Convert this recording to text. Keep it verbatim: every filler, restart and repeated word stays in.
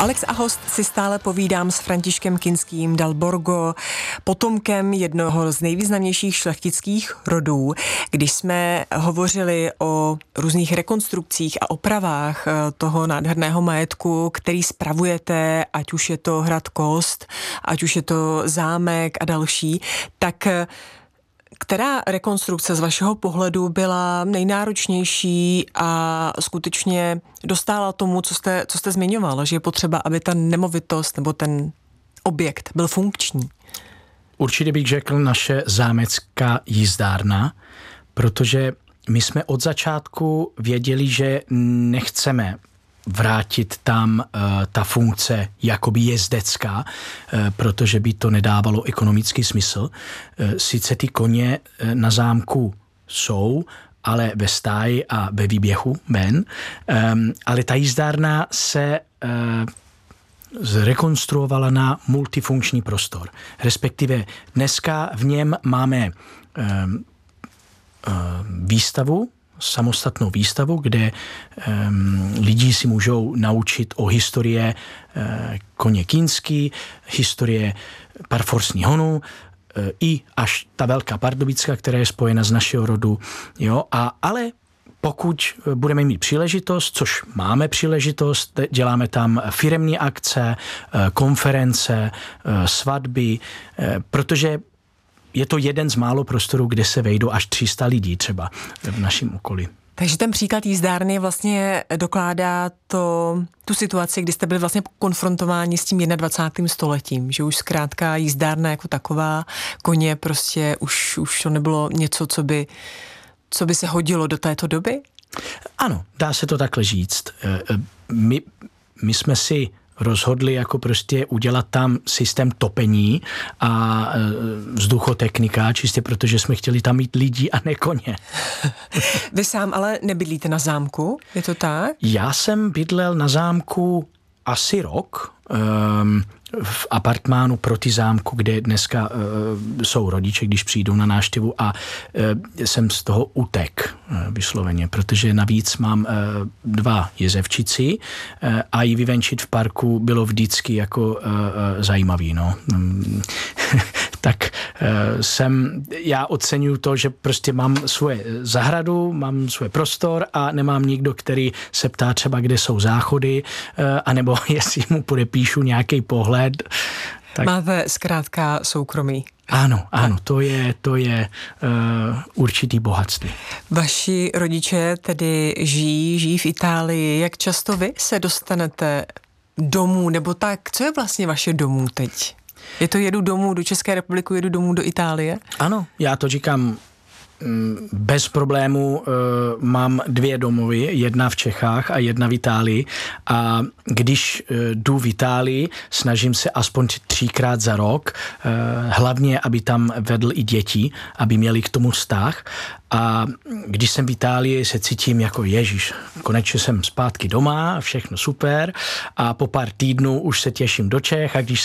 Alex a host si stále povídám s Františkem Kinským dal Borgo, potomkem jednoho z nejvýznamnějších šlechtických rodů. Když jsme hovořili o různých rekonstrukcích a opravách toho nádherného majetku, který spravujete, ať už je to hrad Kost, ať už je to zámek a další, tak která rekonstrukce z vašeho pohledu byla nejnáročnější a skutečně dostála tomu, co jste, co jste zmiňoval, že je potřeba, aby ta nemovitost nebo ten objekt byl funkční? Určitě bych řekl naše zámecká jízdárna, protože my jsme od začátku věděli, že nechceme vrátit tam uh, ta funkce jakoby jezdecká, uh, protože by to nedávalo ekonomický smysl. Uh, sice ty koně uh, na zámku jsou, ale ve stáji a ve výběhu ven, um, ale ta jízdárna se uh, zrekonstruovala na multifunkční prostor. Respektive dneska v něm máme um, uh, výstavu, samostatnou výstavu, kde um, lidi si můžou naučit o historie uh, koně Kinský, historie parforsní honu, uh, i až ta Velká Pardubická, která je spojena z našeho rodu. Jo? A, ale pokud budeme mít příležitost, což máme příležitost, děláme tam firemní akce, uh, konference, uh, svatby, uh, protože je to jeden z málo prostorů, kde se vejdou až tři sta lidí třeba v našem okolí. Takže ten příklad jízdárny vlastně dokládá to, tu situaci, kdy jste byli vlastně konfrontováni s tím dvacátým prvním stoletím, že už zkrátka jízdárna jako taková, koně prostě už, už to nebylo něco, co by, co by se hodilo do této doby? Ano, dá se to takhle říct. My, my jsme si rozhodli jako prostě udělat tam systém topení a vzduchotechnika, čistě protože jsme chtěli tam mít lidi a ne koně. Vy sám ale nebydlíte na zámku, je to tak? Já jsem bydlel na zámku asi rok, um, v apartmánu proti zámku, kde dneska uh, jsou rodiče, když přijdou na návštěvu a uh, jsem z toho utek uh, vysloveně, protože navíc mám uh, dva jezevčici uh, a i vyvenčit v parku bylo vždycky jako uh, uh, zajímavý, no. Um, tak uh, jsem, já oceňuju to, že prostě mám svoje zahradu, mám svůj prostor a nemám nikdo, který se ptá třeba, kde jsou záchody, uh, anebo jestli mu podepíšu nějaký pohled. Tak. Máte zkrátka soukromí. Ano, ano, to je, to je uh, určitý bohatství. Vaši rodiče tedy žijí, žijí v Itálii. Jak často vy se dostanete domů, nebo tak, co je vlastně vaše domů teď? Je to jedu domů do České republiky, jedu domů do Itálie? Ano, já to říkám bez problému. Mám dvě domovy, jedna v Čechách a jedna v Itálii a když jdu v Itálii, snažím se aspoň třikrát za rok, hlavně, aby tam vedl i děti, aby měli k tomu vztah. A když jsem v Itálii, se cítím jako Ježíš. Konečně jsem zpátky doma, všechno super a po pár týdnů už se těším do Čech a když